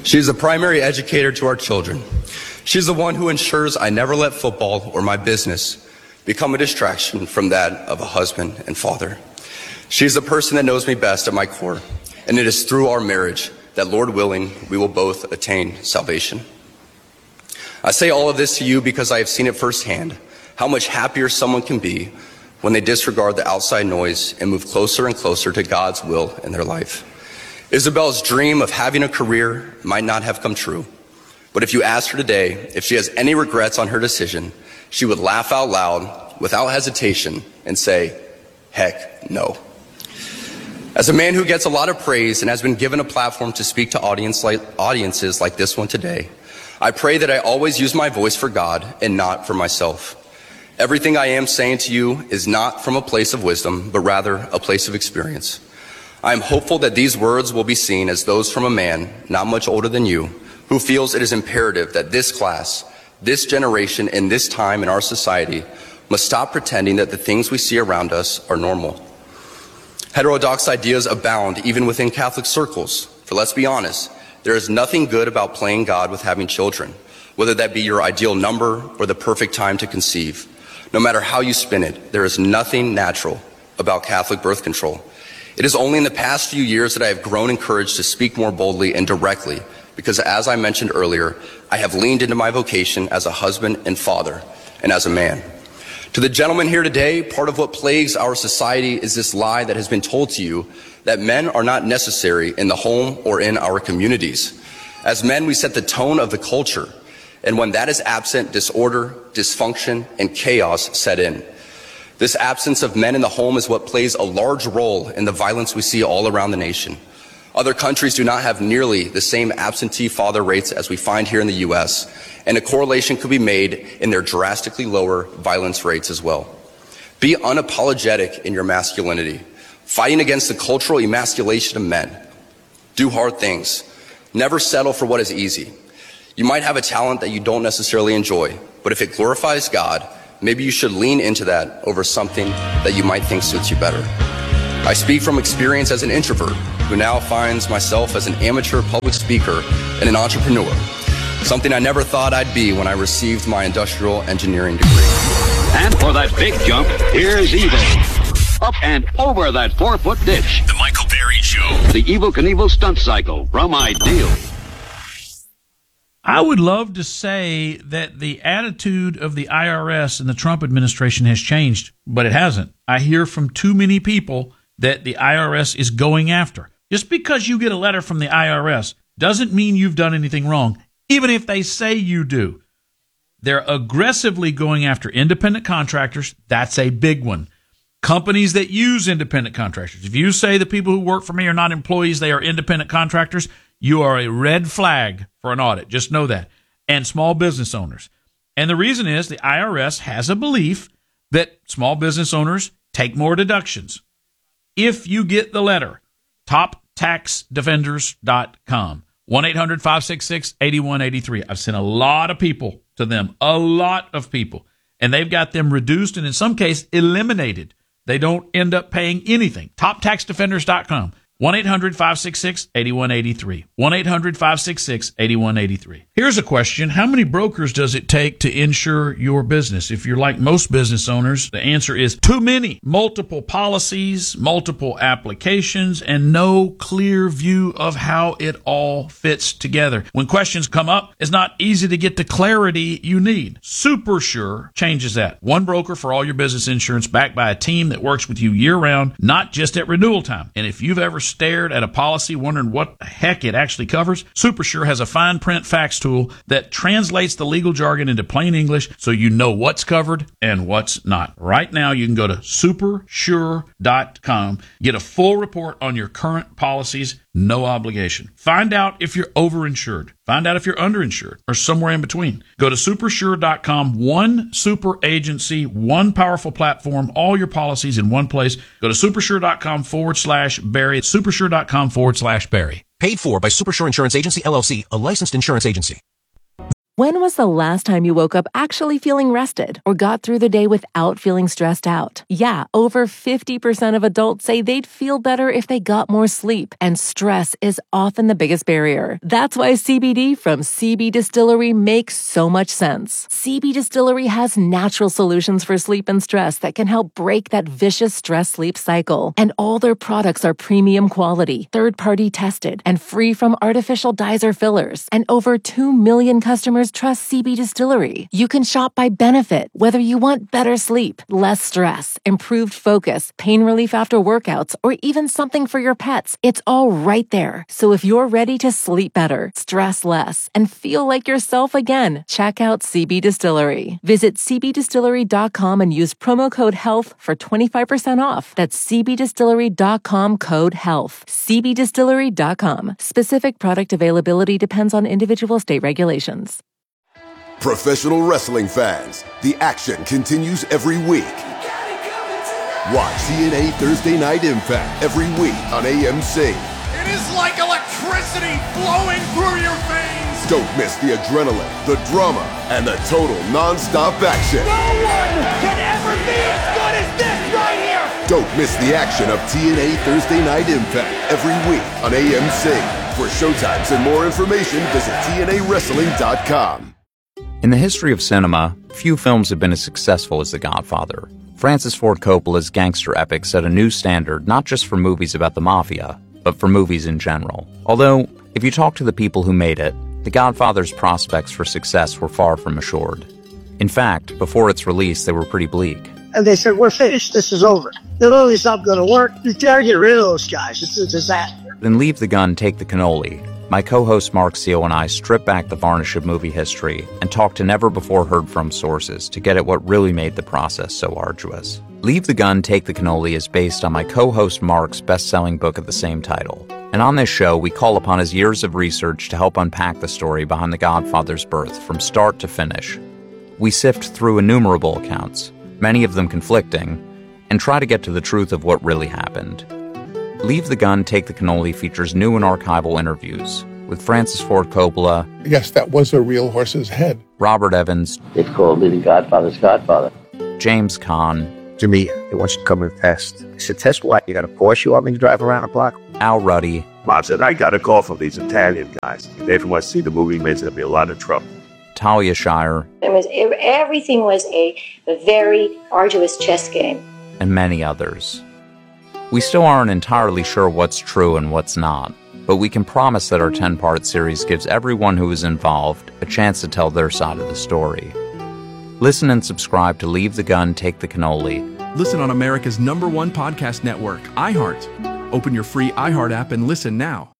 She is the primary educator to our children. She's the one who ensures I never let football or my business become a distraction from that of a husband and father. She's the person that knows me best at my core, and it is through our marriage that, Lord willing, we will both attain salvation. I say all of this to you because I have seen it firsthand, how much happier someone can be when they disregard the outside noise and move closer and closer to God's will in their life. Isabel's dream of having a career might not have come true, but if you asked her today if she has any regrets on her decision, she would laugh out loud without hesitation and say, heck no. As a man who gets a lot of praise and has been given a platform to speak to audiences like this one today, I pray that I always use my voice for God and not for myself. Everything I am saying to you is not from a place of wisdom, but rather a place of experience. I am hopeful that these words will be seen as those from a man not much older than you, who feels it is imperative that this class, this generation, and this time in our society must stop pretending that the things we see around us are normal. Heterodox ideas abound even within Catholic circles, for let's be honest, there is nothing good about playing God with having children, whether that be your ideal number or the perfect time to conceive. No matter how you spin it, there is nothing natural about Catholic birth control. It is only in the past few years that I have grown encouraged to speak more boldly and directly, because as I mentioned earlier, I have leaned into my vocation as a husband and father and as a man. To the gentleman here today, part of what plagues our society is this lie that has been told to you that men are not necessary in the home or in our communities. As men, we set the tone of the culture, and when that is absent, disorder, dysfunction, and chaos set in. This absence of men in the home is what plays a large role in the violence we see all around the nation. Other countries do not have nearly the same absentee father rates as we find here in the U.S., and a correlation could be made in their drastically lower violence rates as well. Be unapologetic in your masculinity, fighting against the cultural emasculation of men. Do hard things. Never settle for what is easy. You might have a talent that you don't necessarily enjoy, but if it glorifies God, maybe you should lean into that over something that you might think suits you better. I speak from experience as an introvert who now finds myself as an amateur public speaker and an entrepreneur, something I never thought I'd be when I received my industrial engineering degree. And for that big jump, here's Evo. Up and over that 4-foot ditch. The Michael Berry Show. The Evel Knievel stunt cycle from Ideal. I would love to say that the attitude of the IRS and the Trump administration has changed, but it hasn't. I hear from too many people that the IRS is going after. Just because you get a letter from the IRS doesn't mean you've done anything wrong, even if they say you do. They're aggressively going after independent contractors. That's a big one. Companies that use independent contractors. If you say the people who work for me are not employees, they are independent contractors, you are a red flag for an audit. Just know that. And small business owners. And the reason is the IRS has a belief that small business owners take more deductions. If you get the letter, toptaxdefenders.com, 1-800-566-8183. I've sent a lot of people to them, a lot of people, and they've got them reduced and in some case eliminated. They don't end up paying anything. Toptaxdefenders.com. 1-800-566-8183. 1-800-566-8183. Here's a question. How many brokers does it take to insure your business? If you're like most business owners, the answer is too many. Multiple policies, multiple applications, and no clear view of how it all fits together. When questions come up, it's not easy to get the clarity you need. SuperSure changes that. One broker for all your business insurance backed by a team that works with you year-round, not just at renewal time. And if you've ever stared at a policy wondering what the heck it actually covers, SuperSure has a fine print fax tool that translates the legal jargon into plain English so you know what's covered and what's not. Right now, you can go to supersure.com, get a full report on your current policies, no obligation. Find out if you're overinsured. Find out if you're underinsured or somewhere in between. Go to supersure.com, one super agency, one powerful platform, all your policies in one place. Go to supersure.com/Barry. Supersure.com/Barry. Paid for by Supersure Insurance Agency, LLC, a licensed insurance agency. When was the last time you woke up actually feeling rested or got through the day without feeling stressed out? Yeah, over 50% of adults say they'd feel better if they got more sleep, and stress is often the biggest barrier. That's why CBD from CB Distillery makes so much sense. CB Distillery has natural solutions for sleep and stress that can help break that vicious stress-sleep cycle. And all their products are premium quality, third-party tested, and free from artificial dyes or fillers. And over 2 million customers trust CB Distillery. You can shop by benefit, whether you want better sleep, less stress, improved focus, pain relief after workouts, or even something for your pets. It's all right there. So if you're ready to sleep better, stress less, and feel like yourself again, check out CB Distillery. Visit cbdistillery.com and use promo code HEALTH for 25% off. That's cbdistillery.com, code HEALTH. cbdistillery.com. Specific product availability depends on individual state regulations. Professional wrestling fans, the action continues every week. Watch TNA Thursday Night Impact every week on AMC. It is like electricity flowing through your veins. Don't miss the adrenaline, the drama, and the total non-stop action. No one can ever be as good as this right here. Don't miss the action of TNA Thursday Night Impact every week on AMC. For showtimes and more information, visit TNAWrestling.com. In the history of cinema, few films have been as successful as The Godfather. Francis Ford Coppola's gangster epic set a new standard not just for movies about the mafia, but for movies in general. Although, if you talk to the people who made it, The Godfather's prospects for success were far from assured. In fact, before its release, they were pretty bleak. And they said, we're finished, this is over. The movie's not going to work. You gotta get rid of those guys, it's a disaster. Then Leave the Gun, Take the Cannoli. My co-host Mark Seal and I strip back the varnish of movie history and talk to never-before-heard-from sources to get at what really made the process so arduous. Leave the Gun, Take the Cannoli is based on my co-host Mark's best-selling book of the same title. And on this show, we call upon his years of research to help unpack the story behind The Godfather's birth from start to finish. We sift through innumerable accounts, many of them conflicting, and try to get to the truth of what really happened. Leave the Gun, Take the Cannoli features new and archival interviews with Francis Ford Coppola. Yes, that was a real horse's head. Robert Evans. They called me the Godfather's Godfather. James Caan. To me, they want you to come and test. I said, test what? You got a Porsche you want me to drive around the block? Al Ruddy. Mom said, I got a call from these Italian guys. If they want to see the movie, there's going to be a lot of trouble. Talia Shire. Everything was a very arduous chess game. And many others. We still aren't entirely sure what's true and what's not, but we can promise that our 10-part series gives everyone who is involved a chance to tell their side of the story. Listen and subscribe to Leave the Gun, Take the Cannoli. Listen on America's #1 podcast network, iHeart. Open your free iHeart app and listen now.